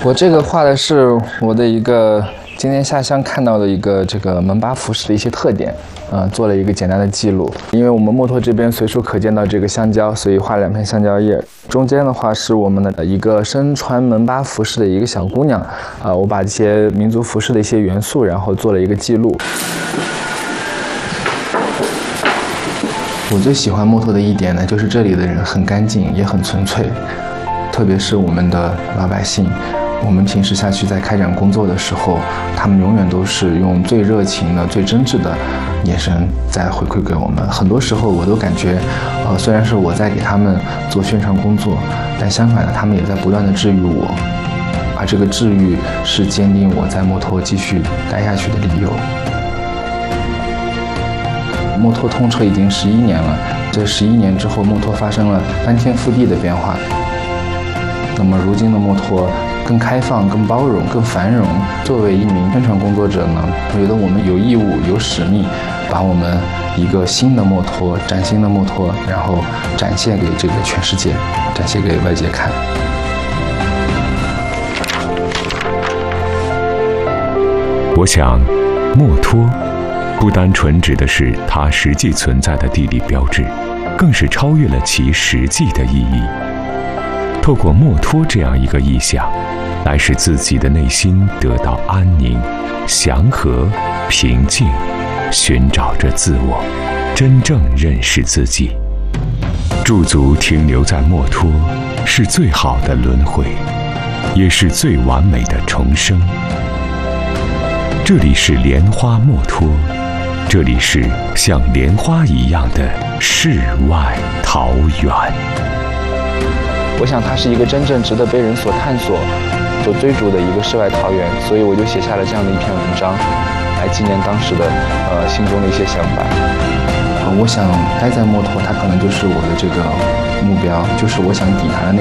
我这个画的是我的一个今天下乡看到的一个这个门巴服饰的一些特点，做了一个简单的记录。因为我们墨脱这边随处可见到这个香蕉，所以画2片香蕉叶。中间的话是我们的一个身穿门巴服饰的一个小姑娘，我把这些民族服饰的一些元素，然后做了一个记录。我最喜欢墨脱的一点呢，就是这里的人很干净，也很纯粹，特别是我们的老百姓。我们平时下去在开展工作的时候，他们永远都是用最热情的、最真挚的眼神在回馈给我们。很多时候我都感觉，虽然是我在给他们做宣传工作，但相反的，他们也在不断的治愈我，而这个治愈是坚定我在墨脱继续待下去的理由。墨脱通车已经11年了，这11年之后，墨脱发生了翻天覆地的变化。那么如今的墨脱更开放、更包容、更繁荣。作为一名宣传工作者呢，我觉得我们有义务、有使命，把我们一个新的墨脱、崭新的墨脱，然后展现给这个全世界，展现给外界看。 我想，墨脱不单纯指的是它实际存在的地理标志，更是超越了其实际的意义。透过墨脱这样一个意象，来使自己的内心得到安宁、祥和、平静，寻找着自我，真正认识自己。驻足停留在墨脱，是最好的轮回，也是最完美的重生。这里是莲花墨脱，这里是像莲花一样的世外桃源。 我想它是一个真正值得被人所探索、所追逐的一个世外桃源，所以我就写下了这样的一篇文章，来纪念当时的心中的一些想法。我想待在墨脱，它可能就是我的这个目标，就是我想抵达的那